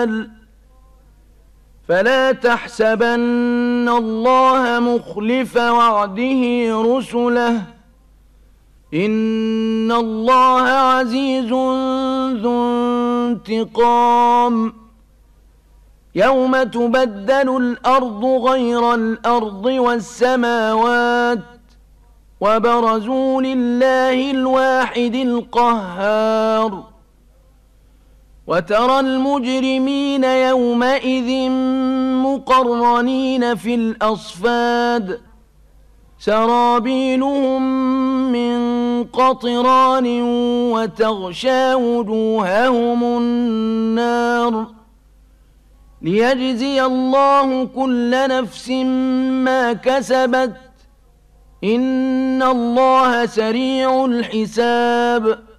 فلا تحسبن الله مخلف وعده رسله إن الله عزيز ذو انتقام يوم تبدل الأرض غير الأرض والسماوات وبرزوا لله الواحد القهار وترى المجرمين يومئذ مقرنين في الأصفاد سرابيلهم من قطران وتغشى وجوههم النار ليجزي الله كل نفس ما كسبت إن الله سريع الحساب